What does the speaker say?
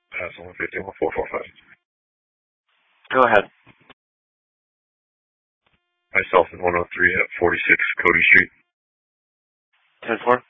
Someone 51445. Go ahead. Myself in 103 at 46 Cody Street. 10-4.